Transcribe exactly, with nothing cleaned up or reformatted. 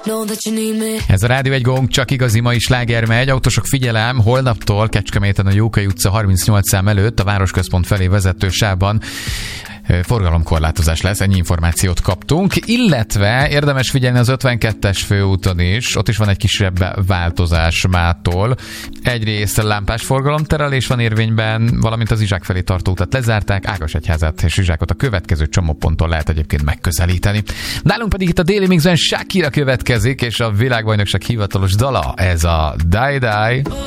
Ez a Rádió egy Gong, csak igazi mai sláger megy. Autósok, figyelem, holnaptól Kecskeméten a Jókai utca harmincnyolc szám előtt a Városközpont felé vezető sávban forgalomkorlátozás lesz, ennyi információt kaptunk, illetve érdemes figyelni az ötvenkettes főúton is, ott is van egy kisebb változás mától. Egyrészt lámpás forgalomterelés van érvényben, valamint az Izsák felé tartó utat lezárták, Ágasegyházát és Izsákot a következő csomóponttól lehet egyébként megközelíteni. Nálunk pedig itt a Daily Mixben Shakira következik, és a világbajnokság hivatalos dala, ez a Die Die.